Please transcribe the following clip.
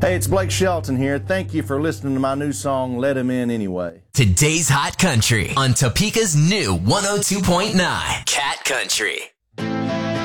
Hey, it's Blake Shelton here. Thank you for listening to my new song, Let 'Em In Anyway. Today's Hot Country on Topeka's new 102.9 Cat Country.